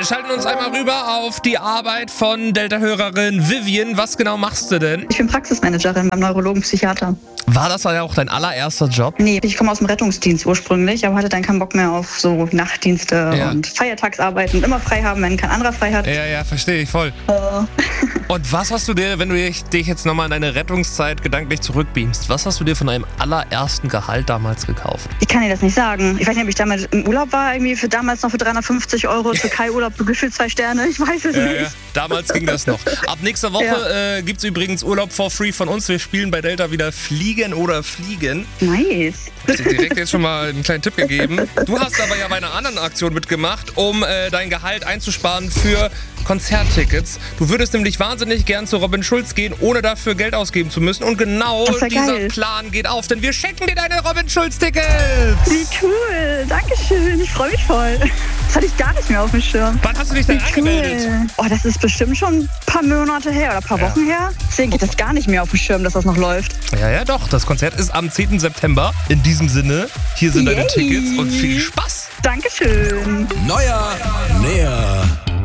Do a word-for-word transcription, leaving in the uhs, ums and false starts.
schalten uns einmal rüber auf die Arbeit von Delta-Hörerin Vivian. Was genau machst du denn? Ich bin Praxismanagerin beim Neurologen Psychiater. War das ja auch dein allererster Job? Nee, ich komme aus dem Rettungsdienst ursprünglich, aber hatte dann keinen Bock mehr auf so Nachtdienste Ja. und Feiertagsarbeiten und immer frei haben, wenn kein anderer frei hat. Ja, ja, verstehe ich voll. Äh, Und was hast du dir, wenn du dich dich jetzt nochmal in deine Rettungszeit gedanklich zurückbeamst, was hast du dir von deinem allerersten Gehalt damals gekauft? ich kann dir das nicht sagen. Ich weiß nicht, ob ich damals im Urlaub war, irgendwie für damals noch für dreihundertfünfzig Euro, Türkei-Urlaub, so gefühlt zwei Sterne, ich weiß es Ja, nicht. ja. Damals ging das noch. Ab nächster Woche Ja. äh, gibt es übrigens Urlaub for free von uns. Wir spielen bei Delta wieder Fliegen oder Fliegen. Nice. Ich hab dir direkt jetzt schon mal einen kleinen Tipp gegeben. Du hast aber ja bei einer anderen Aktion mitgemacht, um äh, dein Gehalt einzusparen für Konzerttickets. Du würdest nämlich wahnsinnig gern zu Robin Schulz gehen, ohne dafür Geld ausgeben zu müssen. Und genau Das wär dieser geil. Plan geht auf, denn wir schenken dir deine Robin Schulz-Tickets. Wie cool, dankeschön, ich freue mich voll. Das hatte ich gar nicht mehr auf dem Schirm. Wann hast du dich denn Wie angemeldet? cool. Oh, das ist bestimmt schon ein paar Monate her oder ein paar Ja. Wochen her. Deswegen geht das gar nicht mehr auf dem Schirm, dass das noch läuft. Ja, ja, doch. Das Konzert ist am zehnten September. In diesem Sinne, hier sind deine Yay. Tickets und viel Spaß. Dankeschön. Neuer, näher,